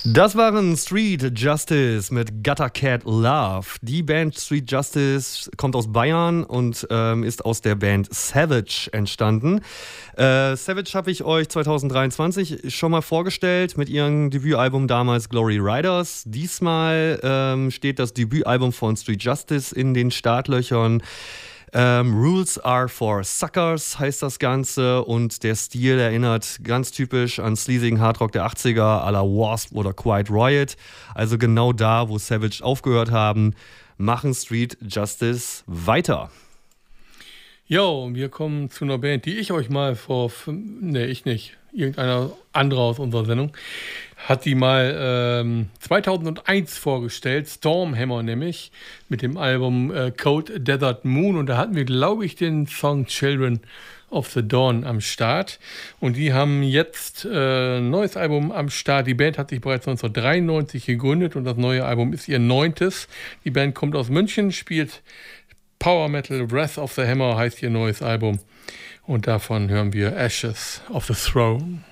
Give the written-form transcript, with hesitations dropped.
Das waren Street Justice mit Gutter Cat Love. Die Band Street Justice kommt aus Bayern und ist aus der Band Savage entstanden. Savage habe ich euch 2023 schon mal vorgestellt mit ihrem Debütalbum damals Glory Riders. Diesmal steht das Debütalbum von Street Justice in den Startlöchern. Rules are for Suckers heißt das Ganze und der Stil erinnert ganz typisch an sleazigen Hardrock der 80er à la Wasp oder Quiet Riot. Also genau da, wo Savage aufgehört haben, machen Street Justice weiter. Jo, wir kommen zu einer Band, die ich euch mal ich nicht, irgendeiner andere aus unserer Sendung, hat die mal 2001 vorgestellt, Stormhammer nämlich, mit dem Album Cold Desert Moon. Und da hatten wir, glaube ich, den Song Children of the Dawn am Start. Und die haben jetzt ein neues Album am Start. Die Band hat sich bereits 1993 gegründet und das neue Album ist ihr 9. Die Band kommt aus München, spielt Power Metal. Wrath of the Hammer heißt ihr neues Album. Und davon hören wir Ashes of the Throne.